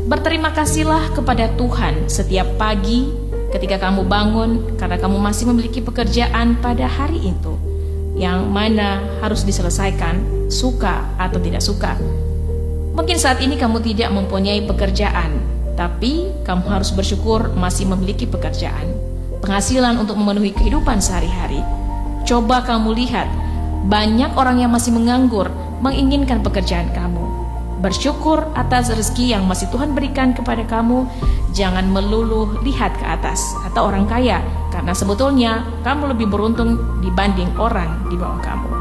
Berterima kasihlah kepada Tuhan setiap pagi ketika kamu bangun, karena kamu masih memiliki pekerjaan pada hari itu, yang mana harus diselesaikan, suka atau tidak suka. Mungkin saat ini kamu tidak mempunyai pekerjaan, tapi kamu harus bersyukur masih memiliki pekerjaan, penghasilan untuk memenuhi kehidupan sehari-hari. Coba kamu lihat, banyak orang yang masih menganggur, menginginkan pekerjaan kamu. Bersyukur atas rezeki yang masih Tuhan berikan kepada kamu. Jangan melulu lihat ke atas atau orang kaya, karena sebetulnya kamu lebih beruntung dibanding orang di bawah kamu.